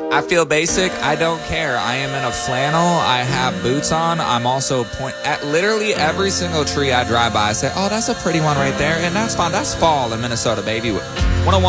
I feel basic. I don't care. I am in a flannel. I have boots on. I'm also at literally every single tree I drive by. I say, oh, that's a pretty one right there. And that's fine. That's fall in Minnesota, baby. 101.